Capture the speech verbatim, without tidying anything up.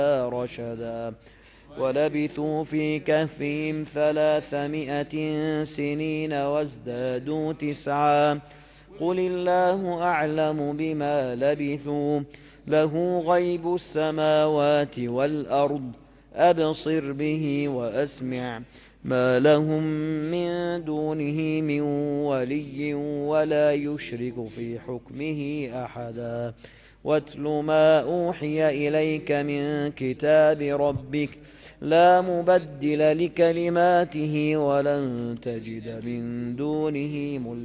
رشدا ولبثوا في كهفهم ثلاثمائة سنين وازدادوا تسعا قل الله أعلم بما لبثوا له غيب السماوات والأرض أبصر به وأسمع ما لهم من دونه من ولي ولا يشرك في حكمه أحدا واتل ما أوحي إليك من كتاب ربك لا مبدل لكلماته ولن تجد من دونه ملتحدا